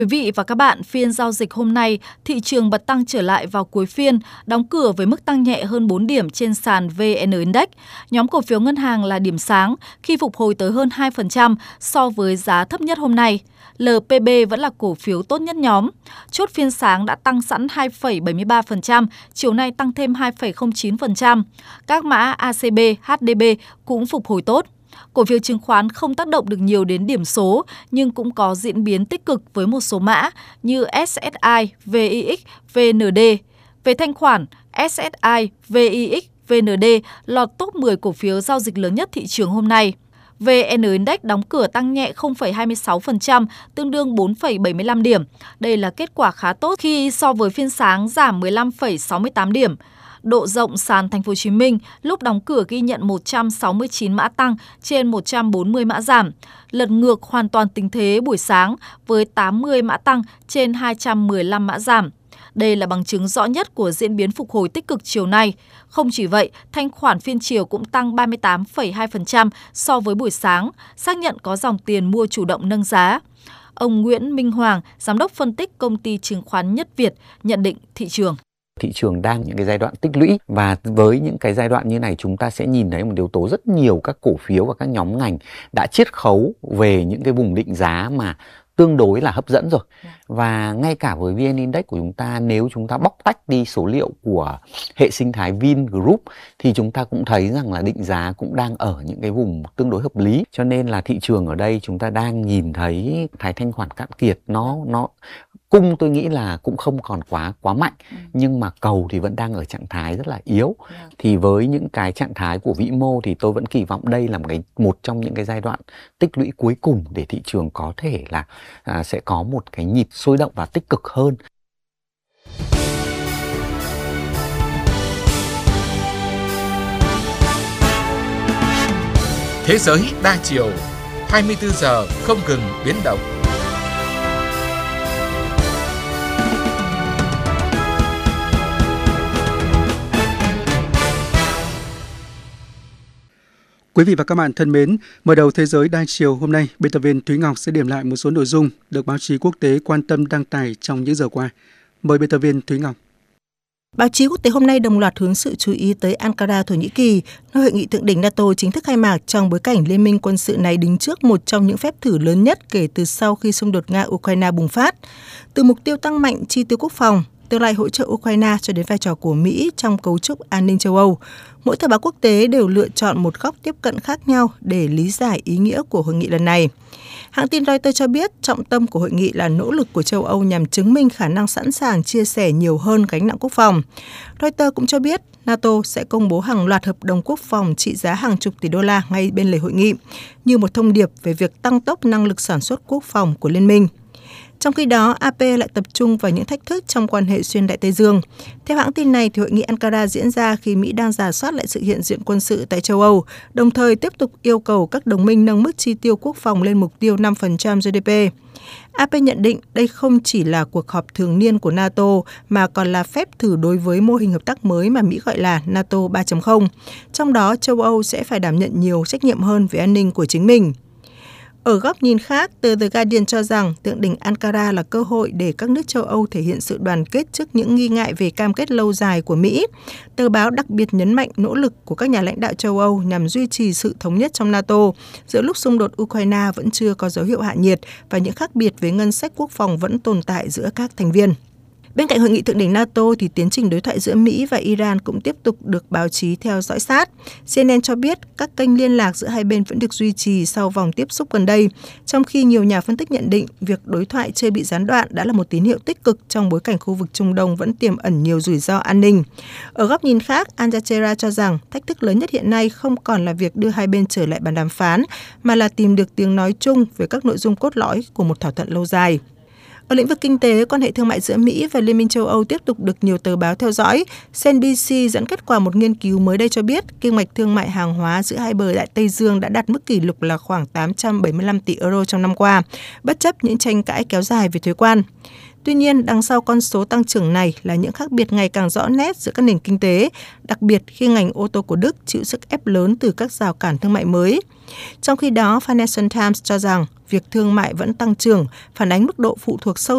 Quý vị và các bạn, phiên giao dịch hôm nay, thị trường bật tăng trở lại vào cuối phiên, đóng cửa với mức tăng nhẹ hơn 4 điểm trên sàn VN Index. Nhóm cổ phiếu ngân hàng là điểm sáng khi phục hồi tới hơn 2% so với giá thấp nhất hôm nay. LPB vẫn là cổ phiếu tốt nhất nhóm. Chốt phiên sáng đã tăng sẵn 2,73%, chiều nay tăng thêm 2,09%. Các mã ACB, HDB cũng phục hồi tốt. Cổ phiếu chứng khoán không tác động được nhiều đến điểm số, nhưng cũng có diễn biến tích cực với một số mã như SSI, VIX, VND. Về thanh khoản, SSI, VIX, VND lọt top 10 cổ phiếu giao dịch lớn nhất thị trường hôm nay. VN Index đóng cửa tăng nhẹ 0,26%, tương đương 4,75 điểm. Đây là kết quả khá tốt khi so với phiên sáng giảm 15,68 điểm. Độ rộng sàn Thành phố Hồ Chí Minh lúc đóng cửa ghi nhận 169 mã tăng trên 140 mã giảm, lật ngược hoàn toàn tình thế buổi sáng với 80 mã tăng trên 215 mã giảm. Đây là bằng chứng rõ nhất của diễn biến phục hồi tích cực chiều nay. Không chỉ vậy, thanh khoản phiên chiều cũng tăng 38,2% so với buổi sáng, xác nhận có dòng tiền mua chủ động nâng giá. Ông Nguyễn Minh Hoàng, giám đốc phân tích công ty chứng khoán Nhất Việt, nhận định thị trường đang những cái giai đoạn tích lũy, và với những cái giai đoạn như này chúng ta sẽ nhìn thấy một yếu tố rất nhiều các cổ phiếu và các nhóm ngành đã chiết khấu về những cái vùng định giá mà tương đối là hấp dẫn rồi. Và ngay cả với VN Index của chúng ta, nếu chúng ta bóc tách đi số liệu của hệ sinh thái Vingroup thì chúng ta cũng thấy rằng là định giá cũng đang ở những cái vùng tương đối hợp lý. Cho nên là thị trường ở đây chúng ta đang nhìn thấy thái thanh khoản cạn kiệt, nó cung tôi nghĩ là cũng không còn quá mạnh, nhưng mà cầu thì vẫn đang ở trạng thái rất là yếu. Thì với những cái trạng thái của vĩ mô thì tôi vẫn kỳ vọng đây là một trong những cái giai đoạn tích lũy cuối cùng để thị trường có thể là sẽ có một cái nhịp sôi động và tích cực hơn. Thế giới đa chiều, 24 giờ không ngừng biến động. Quý vị và các bạn thân mến, mở đầu Thế giới đa chiều hôm nay, biên tập viên Thúy Ngọc sẽ điểm lại một số nội dung được báo chí quốc tế quan tâm đăng tải trong những giờ qua. Mời biên tập viên Thúy Ngọc. Báo chí quốc tế hôm nay đồng loạt hướng sự chú ý tới Ankara, Thổ Nhĩ Kỳ, nơi hội nghị thượng đỉnh NATO chính thức khai mạc trong bối cảnh liên minh quân sự này đứng trước một trong những phép thử lớn nhất kể từ sau khi xung đột Nga-Ukraine bùng phát. Từ mục tiêu tăng mạnh chi tiêu quốc phòng, tương lai hỗ trợ Ukraine cho đến vai trò của Mỹ trong cấu trúc an ninh châu Âu, mỗi tờ báo quốc tế đều lựa chọn một góc tiếp cận khác nhau để lý giải ý nghĩa của hội nghị lần này. Hãng tin Reuters cho biết trọng tâm của hội nghị là nỗ lực của châu Âu nhằm chứng minh khả năng sẵn sàng chia sẻ nhiều hơn gánh nặng quốc phòng. Reuters cũng cho biết NATO sẽ công bố hàng loạt hợp đồng quốc phòng trị giá hàng chục tỷ đô la ngay bên lề hội nghị, như một thông điệp về việc tăng tốc năng lực sản xuất quốc phòng của liên minh. Trong khi đó, AP lại tập trung vào những thách thức trong quan hệ xuyên Đại Tây Dương. Theo hãng tin này, thì hội nghị Ankara diễn ra khi Mỹ đang rà soát lại sự hiện diện quân sự tại châu Âu, đồng thời tiếp tục yêu cầu các đồng minh nâng mức chi tiêu quốc phòng lên mục tiêu 5% GDP. AP nhận định đây không chỉ là cuộc họp thường niên của NATO mà còn là phép thử đối với mô hình hợp tác mới mà Mỹ gọi là NATO 3.0. Trong đó, châu Âu sẽ phải đảm nhận nhiều trách nhiệm hơn về an ninh của chính mình. Ở góc nhìn khác, tờ The Guardian cho rằng thượng đỉnh Ankara là cơ hội để các nước châu Âu thể hiện sự đoàn kết trước những nghi ngại về cam kết lâu dài của Mỹ. Tờ báo đặc biệt nhấn mạnh nỗ lực của các nhà lãnh đạo châu Âu nhằm duy trì sự thống nhất trong NATO giữa lúc xung đột Ukraine vẫn chưa có dấu hiệu hạ nhiệt và những khác biệt về ngân sách quốc phòng vẫn tồn tại giữa các thành viên. Bên cạnh hội nghị thượng đỉnh NATO thì tiến trình đối thoại giữa Mỹ và Iran cũng tiếp tục được báo chí theo dõi sát. CNN cho biết các kênh liên lạc giữa hai bên vẫn được duy trì sau vòng tiếp xúc gần đây, trong khi nhiều nhà phân tích nhận định việc đối thoại chưa bị gián đoạn đã là một tín hiệu tích cực trong bối cảnh khu vực Trung Đông vẫn tiềm ẩn nhiều rủi ro an ninh. Ở góc nhìn khác, Al Jazeera cho rằng thách thức lớn nhất hiện nay không còn là việc đưa hai bên trở lại bàn đàm phán, mà là tìm được tiếng nói chung về các nội dung cốt lõi của một thỏa thuận lâu dài. Ở lĩnh vực kinh tế, quan hệ thương mại giữa Mỹ và Liên minh châu Âu tiếp tục được nhiều tờ báo theo dõi. CNBC dẫn kết quả một nghiên cứu mới đây cho biết kinh mạch thương mại hàng hóa giữa hai bờ Đại Tây Dương đã đạt mức kỷ lục là khoảng 875 tỷ euro trong năm qua, bất chấp những tranh cãi kéo dài về thuế quan. Tuy nhiên, đằng sau con số tăng trưởng này là những khác biệt ngày càng rõ nét giữa các nền kinh tế, đặc biệt khi ngành ô tô của Đức chịu sức ép lớn từ các rào cản thương mại mới. Trong khi đó, Financial Times cho rằng việc thương mại vẫn tăng trưởng, phản ánh mức độ phụ thuộc sâu